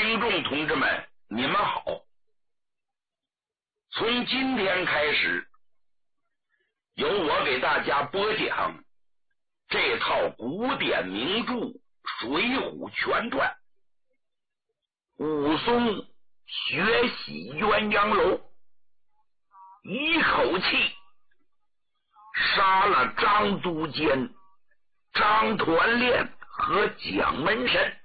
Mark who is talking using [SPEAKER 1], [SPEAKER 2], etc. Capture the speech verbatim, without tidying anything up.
[SPEAKER 1] 听众同志们，你们好！从今天开始，由我给大家播讲这套古典名著《水浒全传》，武松学习鸳鸯楼，一口气杀了张都监、张团练和蒋门神。